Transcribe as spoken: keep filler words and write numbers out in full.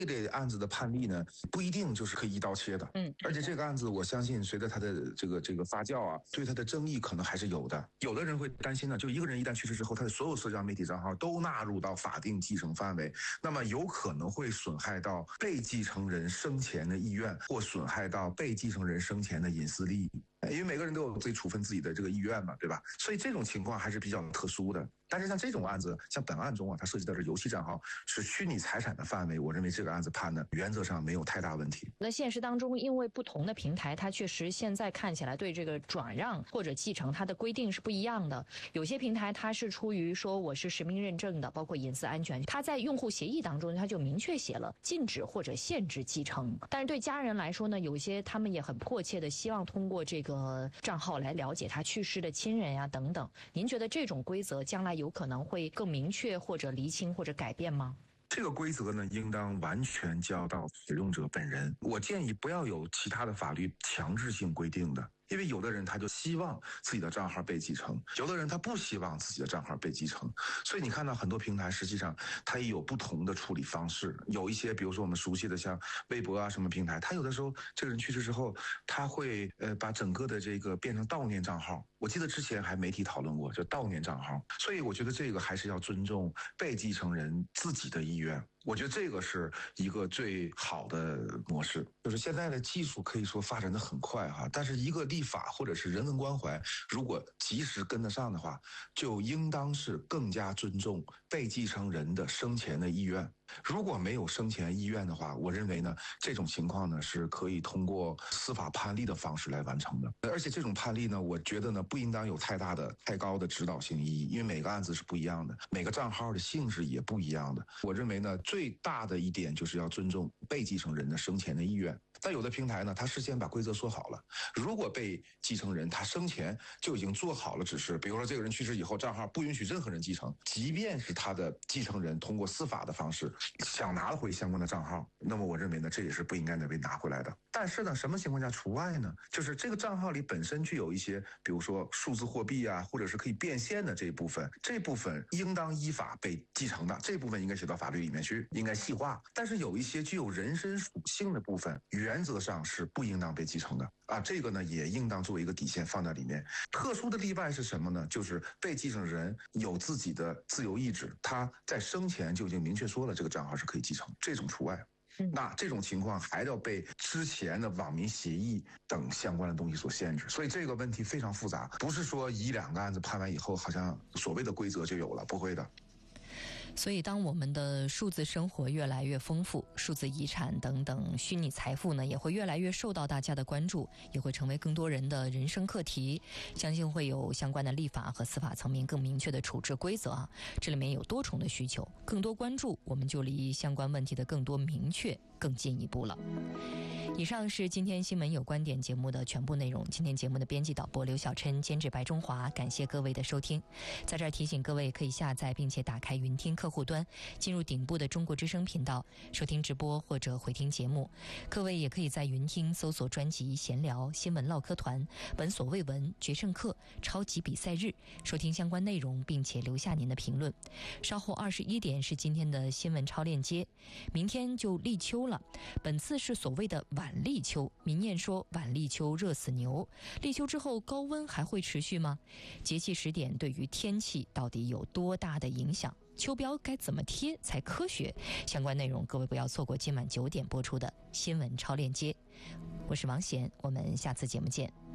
类案子的判例呢，不一定就是可以一刀切的。 嗯， 而且这个案子，我相信随着它的这个这个发酵啊，对它的争议可能还是有的。有的人会担心呢，就一个人一旦去世之后，他的所有社交媒体账号都纳入到法定继承范围，那么有可能会损害到被继承人生前的意愿，或损害到被继承人生前的隐私利益。因为每个人都有自己处分自己的这个意愿嘛，对吧？所以这种情况还是比较特殊的。但是像这种案子，像本案中啊，它涉及到的游戏账号是虚拟财产的范围，我认为这个案子判的原则上没有太大问题。 那现实当中，因为不同的平台，它确实现在看起来对这个转让或者继承它的规定是不一样的。有些平台它是出于说我是实名认证的，包括隐私安全，它在用户协议当中它就明确写了禁止或者限制继承。但是对家人来说呢，有些他们也很迫切的希望通过这个账号来了解他去世的亲人呀等等。您觉得这种规则将来有可能会更明确或者厘清或者改变吗？ 这个规则呢，应当完全交到使用者本人。我建议不要有其他的法律强制性规定的。因为有的人他就希望自己的账号被继承，有的人他不希望自己的账号被继承，所以你看到很多平台实际上它也有不同的处理方式。有一些比如说我们熟悉的像微博啊什么平台，它有的时候这个人去世之后，他会呃把整个的这个变成悼念账号。我记得之前还媒体讨论过，就悼念账号。所以我觉得这个还是要尊重被继承人自己的意愿。我觉得这个是一个最好的模式。就是现在的技术可以说发展的很快哈，但是一个立法或者是人文关怀，如果及时跟得上的话，就应当是更加尊重被继承人的生前的意愿。如果没有生前意愿的话，我认为呢，这种情况呢是可以通过司法判例的方式来完成的。而且这种判例呢，我觉得呢不应当有太大的、太高的指导性意义，因为每个案子是不一样的，每个账号的性质也不一样的。我认为呢，最大的一点就是要尊重被继承人的生前的意愿。但有的平台呢，他事先把规则说好了，如果被继承人他生前就已经做好了指示，比如说这个人去世以后，账号不允许任何人继承，即便是他的继承人通过司法的方式想拿回相关的账号，那么我认为呢，这也是不应该被拿回来的。但是呢，什么情况下除外呢？就是这个账号里本身具有一些，比如说数字货币啊，或者是可以变现的这一部分，这部分应当依法被继承的，这部分应该写到法律里面去，应该细化。但是有一些具有人身属性的部分，原则上是不应当被继承的啊，这个呢也应当作为一个底线放在里面。特殊的例外是什么呢？就是被继承人有自己的自由意志，他在生前就已经明确说了这个账号是可以继承，这种除外。那这种情况还要被之前的网民协议等相关的东西所限制，所以这个问题非常复杂，不是说一两个案子判完以后好像所谓的规则就有了，不会的。 所以当我们的数字生活越来越丰富，数字遗产等等虚拟财富呢也会越来越受到大家的关注，也会成为更多人的人生课题。相信会有相关的立法和司法层面更明确的处置规则啊，这里面有多重的需求，更多关注，我们就离相关问题的更多明确更进一步了。以上是今天新闻有观点节目的全部内容。今天节目的编辑导播刘小琛，监制白中华，感谢各位的收听。在这儿提醒各位可以下载并且打开云听客户端，进入顶部的中国之声频道收听直播或者回听节目。各位也可以在云听搜索专辑闲聊、新闻唠嗑团、闻所未闻、决胜课、超级比赛日收听相关内容，并且留下您的评论。稍后二十一点是今天的新闻超链接。明天就立秋了，本次是所谓的晚立秋，民谚说晚立秋热死牛。立秋之后高温还会持续吗？节气时点对于天气到底有多大的影响？秋标该怎么贴才科学？相关内容各位不要错过今晚九点播出的新闻超链接。我是王贤，我们下次节目见。